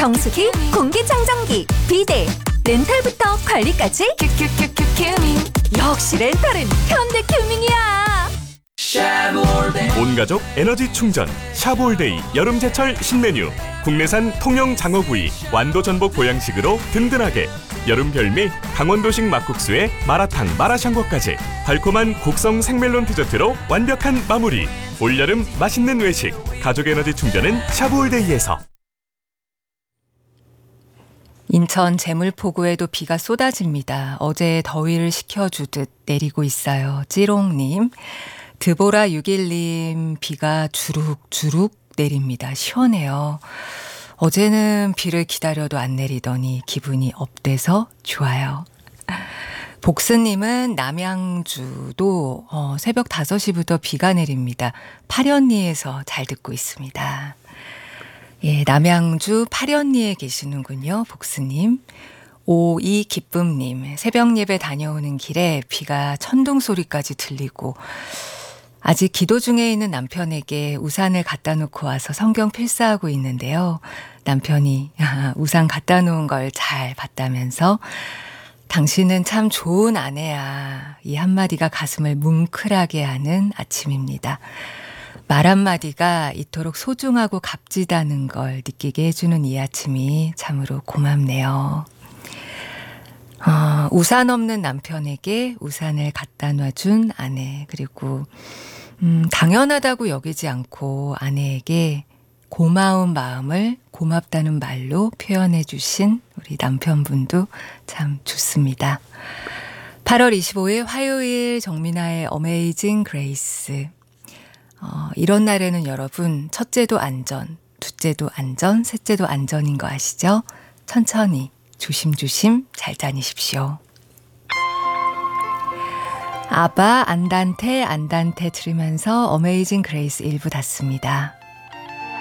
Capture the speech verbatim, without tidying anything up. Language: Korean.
정수기, 공기청정기, 비데, 렌탈부터 관리까지 큐큐큐큐 큐밍. 역시 렌탈은 현대큐밍이야. 온가족 에너지 충전 샤브올데이 여름제철 신메뉴. 국내산 통영 장어구이 완도 전복 보양식으로 든든하게. 여름 별미 강원도식 막국수에 마라탕 마라샹궈까지 달콤한 곡성 생멜론 디저트로 완벽한 마무리. 올여름 맛있는 외식 가족 에너지 충전은 샤브올데이에서. 인천 제물포구에도 비가 쏟아집니다. 어제 더위를 식혀주듯 내리고 있어요. 찌롱님. 드보라 육일님 비가 주룩주룩 내립니다. 시원해요. 어제는 비를 기다려도 안 내리더니 기분이 업돼서 좋아요. 복스님은 남양주도 어, 새벽 다섯 시부터 비가 내립니다. 파련리에서 잘 듣고 있습니다. 예, 남양주 파련리에 계시는군요. 복스님. 오이 기쁨님. 새벽 예배 다녀오는 길에 비가 천둥 소리까지 들리고 아직 기도 중에 있는 남편에게 우산을 갖다 놓고 와서 성경 필사하고 있는데요. 남편이 우산 갖다 놓은 걸 잘 봤다면서 당신은 참 좋은 아내야. 이 한마디가 가슴을 뭉클하게 하는 아침입니다. 말 한마디가 이토록 소중하고 값지다는 걸 느끼게 해주는 이 아침이 참으로 고맙네요. 어, 우산 없는 남편에게 우산을 갖다 놔준 아내, 그리고 음, 당연하다고 여기지 않고 아내에게 고마운 마음을 고맙다는 말로 표현해 주신 우리 남편분도 참 좋습니다. 팔월 이십오일 화요일 정민아의 어메이징 그레이스. 어, 이런 날에는 여러분 첫째도 안전, 둘째도 안전, 셋째도 안전인 거 아시죠? 천천히 조심조심 잘 다니십시오. 아바 안단테 안단테 들으면서 어메이징 그레이스 일 부 닫습니다.